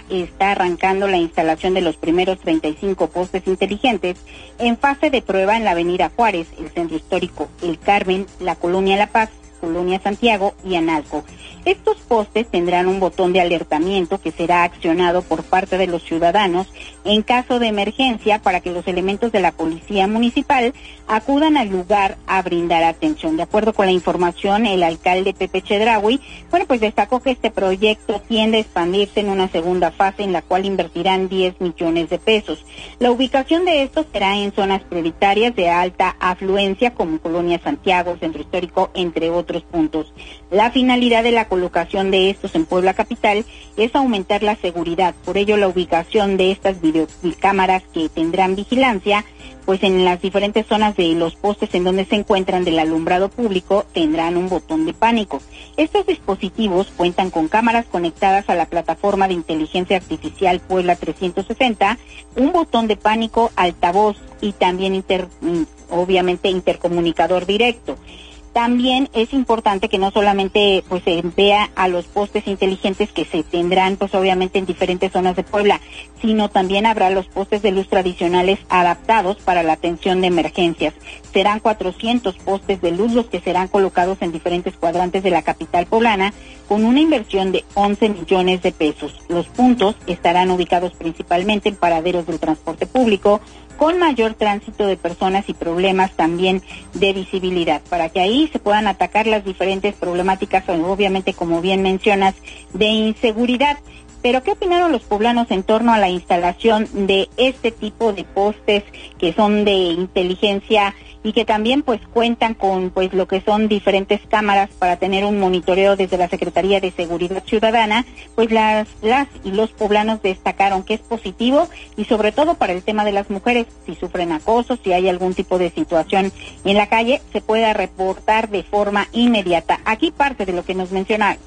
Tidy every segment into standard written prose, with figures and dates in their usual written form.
está arrancando la instalación de los primeros 35 postes inteligentes en fase de prueba en la Avenida Juárez, el Centro Histórico, El Carmen, la Colonia La Paz, Colonia Santiago y Analco. Estos postes tendrán un botón de alertamiento que será accionado por parte de los ciudadanos en caso de emergencia para que los elementos de la Policía Municipal acudan al lugar a brindar atención. De acuerdo con la información, el alcalde Pepe Chedraui, pues destacó que este proyecto tiende a expandirse en una segunda fase en la cual invertirán 10 millones de pesos. La ubicación de estos será en zonas prioritarias de alta afluencia como Colonia Santiago, Centro Histórico, entre otros puntos. La finalidad de la colocación de estos en Puebla capital es aumentar la seguridad. Por ello, la ubicación de estas videocámaras que tendrán vigilancia, pues en las diferentes zonas de los postes en donde se encuentran del alumbrado público, tendrán un botón de pánico. Estos dispositivos cuentan con cámaras conectadas a la plataforma de inteligencia artificial Puebla 360, un botón de pánico, altavoz y también obviamente intercomunicador directo. También es importante que no solamente pues se vea a los postes inteligentes que se tendrán pues obviamente en diferentes zonas de Puebla, sino también habrá los postes de luz tradicionales adaptados para la atención de emergencias. Serán 400 postes de luz los que serán colocados en diferentes cuadrantes de la capital poblana con una inversión de 11 millones de pesos. Los puntos estarán ubicados principalmente en paraderos del transporte público, con mayor tránsito de personas y problemas también de visibilidad, para que ahí se puedan atacar las diferentes problemáticas, obviamente como bien mencionas, de inseguridad. Pero ¿qué opinaron los poblanos en torno a la instalación de este tipo de postes que son de inteligencia y que también pues cuentan con pues lo que son diferentes cámaras para tener un monitoreo desde la Secretaría de Seguridad Ciudadana? Pues las y los poblanos destacaron que es positivo y sobre todo para el tema de las mujeres, si sufren acoso, si hay algún tipo de situación en la calle, se pueda reportar de forma inmediata. Aquí parte de lo que nos mencionaron.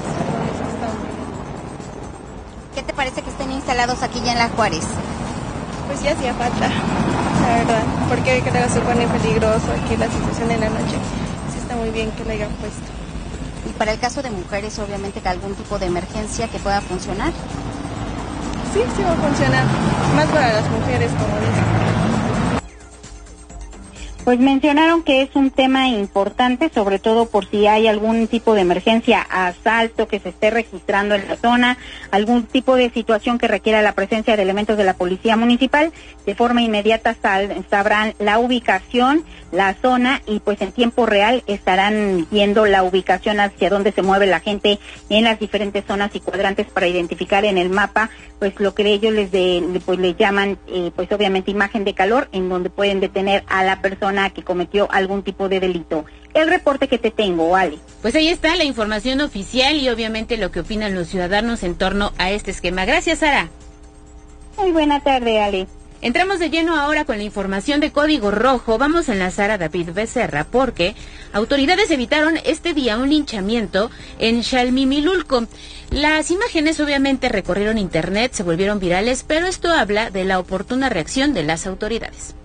¿Qué te parece que estén instalados aquí ya en la Juárez? Pues ya hacía falta, la verdad, porque creo que se pone peligroso aquí la situación en la noche. Sí está muy bien que lo hayan puesto. Y para el caso de mujeres, obviamente que algún tipo de emergencia que pueda funcionar. Sí va a funcionar, más para las mujeres, como dicen. Pues mencionaron que es un tema importante, sobre todo por si hay algún tipo de emergencia, asalto que se esté registrando en la zona, algún tipo de situación que requiera la presencia de elementos de la Policía Municipal, de forma inmediata sabrán la ubicación, la zona y pues en tiempo real estarán viendo la ubicación hacia dónde se mueve la gente en las diferentes zonas y cuadrantes para identificar en el mapa pues lo que ellos les llaman pues obviamente imagen de calor, en donde pueden detener a la persona que cometió algún tipo de delito. El reporte que te tengo, Ale. Pues ahí está la información oficial y obviamente lo que opinan los ciudadanos en torno a este esquema. Gracias, Sara. Muy buena tarde, Ale. Entramos de lleno ahora con la información de Código Rojo. Vamos a enlazar a David Becerra porque autoridades evitaron este día un linchamiento en Xalmimilulco. Las imágenes obviamente recorrieron internet, se volvieron virales, pero esto habla de la oportuna reacción de las autoridades.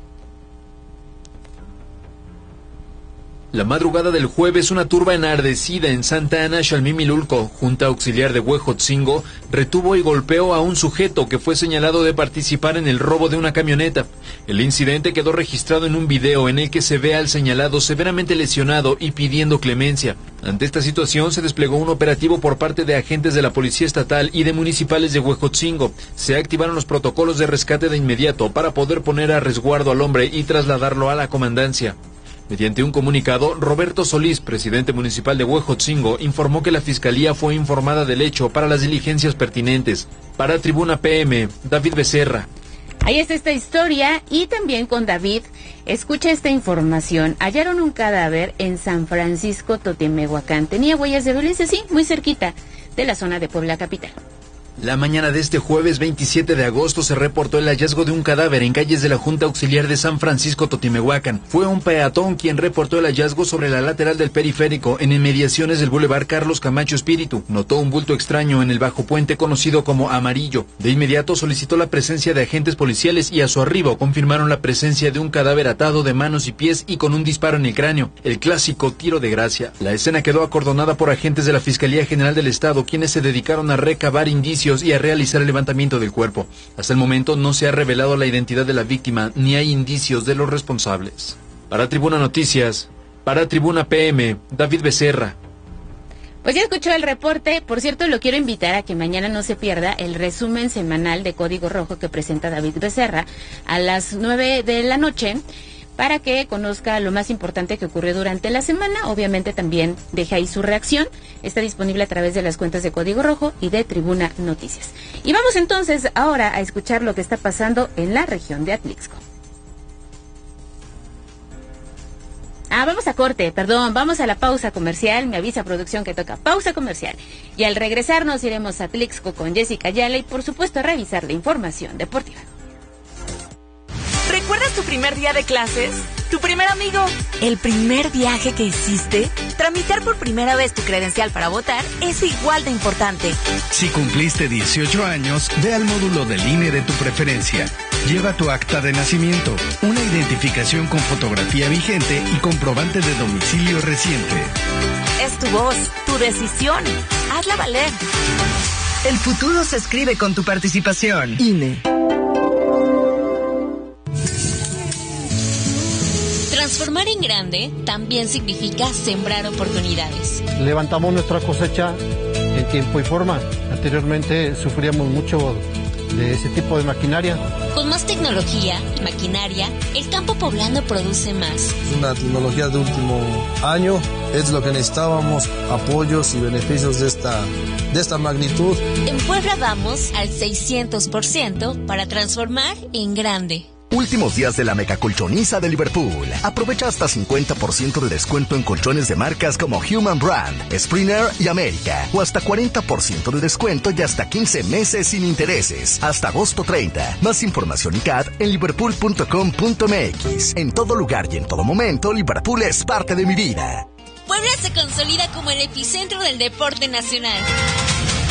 La madrugada del jueves, una turba enardecida en Santa Ana, Xalmimilulco, Junta Auxiliar de Huejotzingo, retuvo y golpeó a un sujeto que fue señalado de participar en el robo de una camioneta. El incidente quedó registrado en un video en el que se ve al señalado severamente lesionado y pidiendo clemencia. Ante esta situación se desplegó un operativo por parte de agentes de la Policía Estatal y de municipales de Huejotzingo. Se activaron los protocolos de rescate de inmediato para poder poner a resguardo al hombre y trasladarlo a la comandancia. Mediante un comunicado, Roberto Solís, presidente municipal de Huejotzingo, informó que la Fiscalía fue informada del hecho para las diligencias pertinentes. Para Tribuna PM, David Becerra. Ahí está esta historia y también con David. Escucha esta información. Hallaron un cadáver en San Francisco Totimehuacán. Tenía huellas de violencia, sí, muy cerquita de la zona de Puebla capital. La mañana de este jueves 27 de agosto se reportó el hallazgo de un cadáver en calles de la Junta Auxiliar de San Francisco Totimehuacán. Fue un peatón quien reportó el hallazgo sobre la lateral del periférico en inmediaciones del Boulevard Carlos Camacho Espíritu. Notó un bulto extraño en el bajo puente conocido como Amarillo. De inmediato solicitó la presencia de agentes policiales y a su arribo confirmaron la presencia de un cadáver atado de manos y pies y con un disparo en el cráneo. El clásico tiro de gracia. La escena quedó acordonada por agentes de la Fiscalía General del Estado, quienes se dedicaron a recabar indicios indicios y a realizar el levantamiento del cuerpo. Hasta el momento no se ha revelado la identidad de la víctima ni hay indicios de los responsables. Para Tribuna Noticias, para Tribuna PM, David Becerra. Pues ya escuchó el reporte. Por cierto, lo quiero invitar a que mañana no se pierda el resumen semanal de Código Rojo que presenta David Becerra a las 9 de la noche para que conozca lo más importante que ocurrió durante la semana. Obviamente también deja ahí su reacción. Está disponible a través de las cuentas de Código Rojo y de Tribuna Noticias. Y vamos entonces ahora a escuchar lo que está pasando en la región de Atlixco. Vamos a corte, perdón, vamos a la pausa comercial, me avisa producción que toca pausa comercial. Y al regresar nos iremos a Atlixco con Jessica Ayala y por supuesto a revisar la información deportiva. ¿Recuerdas tu primer día de clases? ¿Tu primer amigo? ¿El primer viaje que hiciste? Tramitar por primera vez tu credencial para votar es igual de importante. Si cumpliste 18 años, ve al módulo del INE de tu preferencia. Lleva tu acta de nacimiento, una identificación con fotografía vigente y comprobante de domicilio reciente. Es tu voz, tu decisión. Hazla valer. El futuro se escribe con tu participación. INE. Transformar en grande también significa sembrar oportunidades. Levantamos nuestra cosecha en tiempo y forma. Anteriormente sufríamos mucho de ese tipo de maquinaria. Con más tecnología y maquinaria, el campo poblano produce más. Es una tecnología de último año, es lo que necesitábamos, apoyos y beneficios de esta magnitud. En Puebla vamos al 600% para transformar en grande. Últimos días de la megacolchoniza de Liverpool. Aprovecha hasta 50% de descuento en colchones de marcas como Human Brand, Springer y América. O hasta 40% de descuento y hasta 15 meses sin intereses. Hasta agosto 30. Más información y CAD en liverpool.com.mx. En todo lugar y en todo momento, Liverpool es parte de mi vida. Puebla se consolida como el epicentro del deporte nacional.